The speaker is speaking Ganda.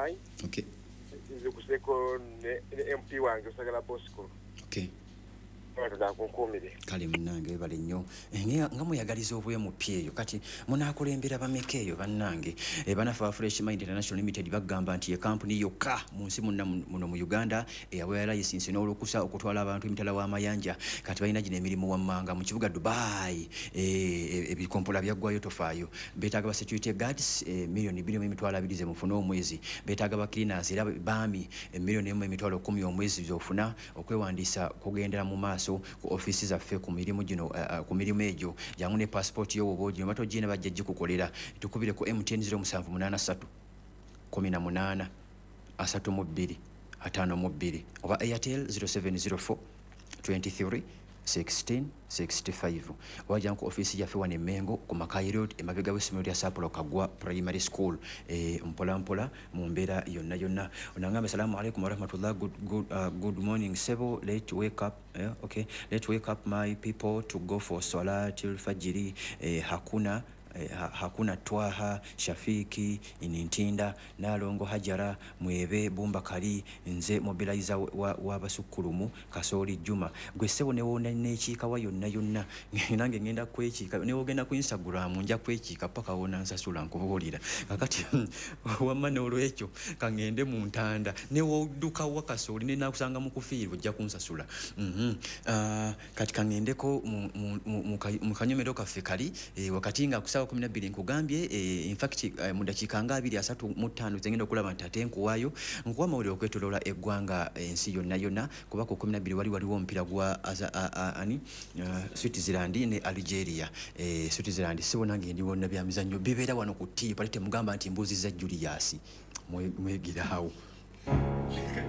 Mai. Okay. Nze kuseko ne MP wange Osagala Bosco. Okay. Kunkumire. Kale munnange bali nnyo nga muyagaliza obwemupya eyo kati munaakulembera bameka eyo bannange banafa Fresh Mind International Limited bagamba nti ye kampuni yokka mu nsi muno mu Uganda eyaweera layisinsi n'olukusa okutwala abantu emitala w'amayanja kati balina gino emirimu wammanga mu kibuga Dubai ebikompola byaggwayo tofaayo beetaaga ba security guards milioni 2.2 mufuna omwezi beetaaga ba cleaners era baami milioni 1.10 omwezi zofuna okwewandiisa kugendera mu maaso ku offices zaffe ku mirimu gino ku mirimu egyo jangu ne passport yo obojino batojina bajja gikukolera tukubire ku MTN 0783 18 32 52 oba Airtel 0704 23 16 65 wajja ku office yaffe wane Mengo ku Makai Road emabega w'essomero lya Sapolo Kagwa Primary School mpola mpola mu mbeera yonna onangamba assalamu alaikum warahmatullah good morning Sebo let's wake up okay let's wake up my people to go for salatul fajiri hakuna Twaha Shafiki Inintinda Nalongo Hajara Mwebe Bumba Kali nze mobilizer w'abasukulumu Kasoli Juma gwe Sebo ne wona n'ekiika wa yonna nange ngenda kwekiika ne wogenda ku Instagram nja kwekiika paka wona nsasula nkubuulira kakati wamma n'olwekyo kangende mu ntanda ne wodduka wa Kasoli ne nakusanga mu kufiirwa ojja kunsasula kati kangendeko mu kanyomero kaffe kali wakati nga kusawa 12 nkugambye in fact mu dakika nga 2:35 zengenda okulaba nti ate nkuwaayo nkuwa mawulire okwetoloola eggwanga ensi yonna kuba ku 12 waliwo omupiira gwa Switzerland ne Algeria Switzerland sibo nange ndi wonna bya mizannyo bibeera wano ku TV pali temugamba nti mbuzi za Julius mwegiraawo